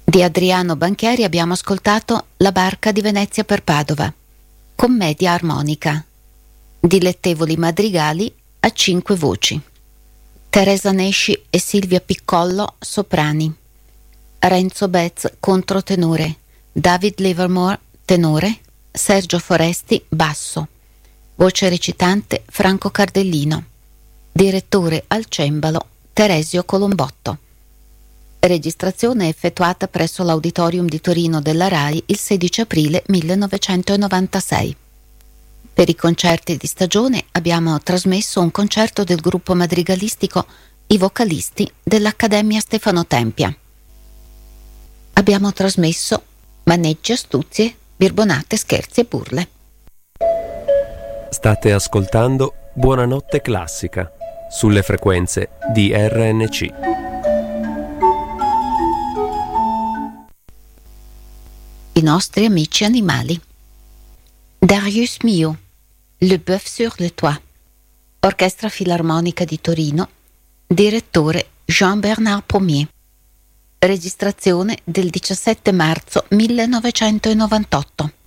Di Adriano Banchieri abbiamo ascoltato La barca di Venezia per Padova, commedia armonica. Dilettevoli madrigali a 5 voci. Teresa Nesci e Silvia Piccollo, soprani. Renzo Betz, controtenore. David Livermore, tenore. Sergio Foresti, basso. Voce recitante Franco Cardellino. Direttore al cembalo Teresio Colombotto. Registrazione effettuata presso l'Auditorium di Torino della RAI il 16 aprile 1996. Per i concerti di stagione abbiamo trasmesso un concerto del gruppo madrigalistico I Vocalisti dell'Accademia Stefano Tempia. Abbiamo trasmesso Maneggi, astuzie, birbonate, scherzi e burle. State ascoltando Buonanotte Classica sulle frequenze di RNC. I nostri amici animali. Darius Milhaud, Le Bœuf sur le Toit. Orchestra Filarmonica di Torino. Direttore Jean-Bernard Pommier. Registrazione del 17 marzo 1998.